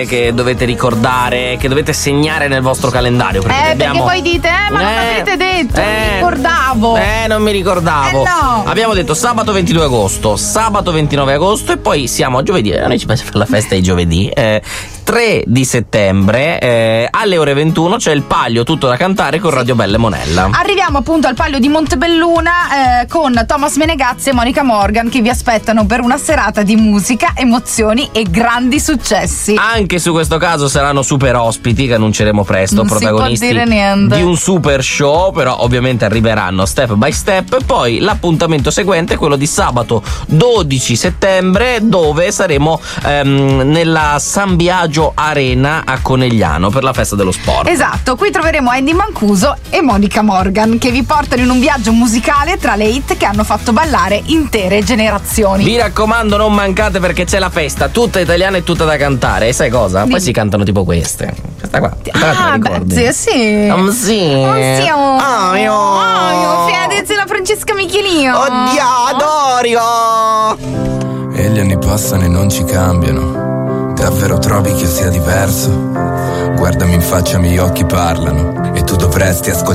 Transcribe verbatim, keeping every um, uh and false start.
che dovete ricordare, che dovete segnare nel vostro calendario. Perché Eh, abbiamo... perché poi dite, eh, ma non Eh, avete detto, eh, non mi ricordavo. Eh, non mi ricordavo. Eh, no. Abbiamo detto sabato ventidue agosto, sabato ventinove agosto e poi siamo a giovedì. Eh, noi ci piace fare la festa di giovedì. Eh, tre di settembre, eh, alle ore ventuno c'è il Palio tutto da cantare con Radio Belle Monella. Arriviamo appunto al Palio di Montebelluna eh, con Thomas Menegazzi e Monica Morgan che vi aspettano per una serata di musica, emozioni e grandi successi. Anche su questo caso saranno super ospiti che annunceremo presto, Non si protagonisti può dire niente. di un super show, però ovviamente arriveranno step by step. Poi l'appuntamento seguente è quello di sabato dodici settembre, dove saremo ehm, nella San Biagio Arena a Conegliano per la festa dello sport. Esatto, qui troveremo Andy Mancuso e Monica Morgan che vi portano in un viaggio musicale tra le hit che hanno fatto ballare intere generazioni. Vi raccomando, non mancate perché c'è la festa tutta italiana e tutta da cantare. E sai cosa? Poi Dimmi. si cantano tipo queste. Questa qua. Questa qua te la Ah, ricordi? beh, sì, sì. Um, sì. Oh, sì, oh. Ah, io. Oh, io, Fedez e la Francesca Michelino. Oddio, Dorio. E gli anni passano e non ci cambiano. Davvero trovi che sia diverso? Guardami in faccia, i miei occhi parlano. E tu dovresti ascoltare